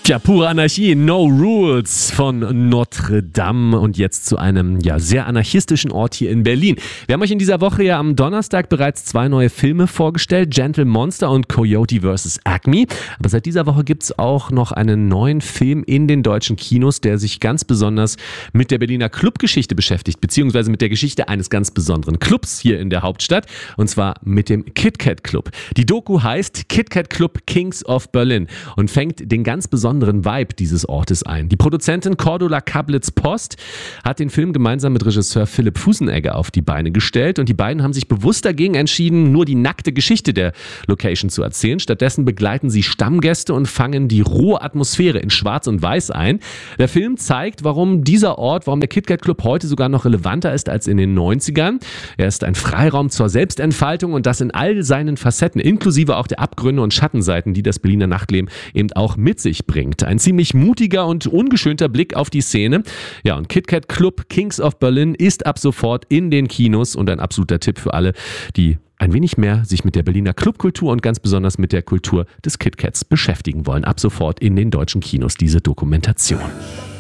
Tja, pure Anarchie, No Rules von Notre Dame und jetzt zu einem sehr anarchistischen Ort hier in Berlin. Wir haben euch in dieser Woche ja am Donnerstag bereits 2 neue Filme vorgestellt, Gentle Monster und Coyote vs. Acme. Aber seit dieser Woche gibt es auch noch einen neuen Film in den deutschen Kinos, der sich ganz besonders mit der Berliner Clubgeschichte beschäftigt, beziehungsweise mit der Geschichte eines ganz besonderen Clubs hier in der Hauptstadt, und zwar mit dem KitKat Club. Die Doku heißt KitKat Club Kings of Berlin und fängt den ganz besonderen Vibe dieses Ortes ein. Die Produzentin Cordula Kablitz-Post hat den Film gemeinsam mit Regisseur Philipp Fusenegger auf die Beine gestellt und die beiden haben sich bewusst dagegen entschieden, nur die nackte Geschichte der Location zu erzählen. Stattdessen begleiten sie Stammgäste und fangen die rohe Atmosphäre in Schwarz und Weiß ein. Der Film zeigt, warum der KitKat Club heute sogar noch relevanter ist als in den 90ern. Er ist ein Freiraum zur Selbstentfaltung und das in all seinen Facetten, inklusive auch der Abgründe und Schattenseiten, die das Berliner Nachtleben eben auch mit sich bringt. Ein ziemlich mutiger und ungeschönter Blick auf die Szene. Ja, und KitKat Club Kings of Berlin ist ab sofort in den Kinos und ein absoluter Tipp für alle, die ein wenig mehr sich mit der Berliner Clubkultur und ganz besonders mit der Kultur des KitKats beschäftigen wollen. Ab sofort in den deutschen Kinos diese Dokumentation.